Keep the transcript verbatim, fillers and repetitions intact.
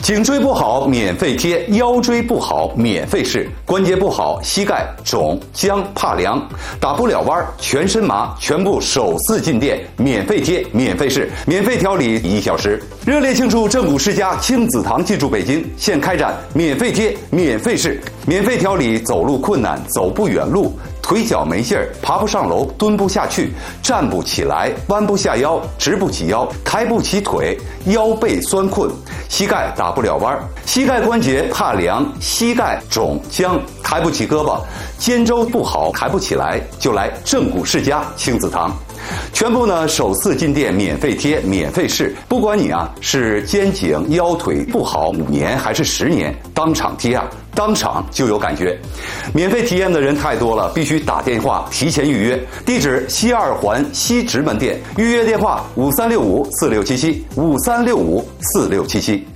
颈椎不好免费贴，腰椎不好免费试，关节不好膝盖肿僵怕凉打不了弯全身麻，全部首次进店免费贴免费试，免费调理一小时。热烈庆祝正骨世家亲子堂进驻北京，现开展免费贴免费试，免费调理走路困难走不远路，腿脚没劲儿，爬不上楼，蹲不下去，站不起来，弯不下腰，直不起腰，抬不起腿，腰背酸困，膝盖打不了弯，膝盖关节怕凉，膝盖肿僵，抬不起胳膊，肩周不好，抬不起来，就来正骨世家亲子堂。全部呢首次进店免费贴免费试，不管你啊是肩颈腰腿不好五年还是十年，当场贴啊当场就有感觉。免费体验的人太多了，必须打电话提前预约。地址西二环西直门店，预约电话五三六五四六七七五三六五四六七七。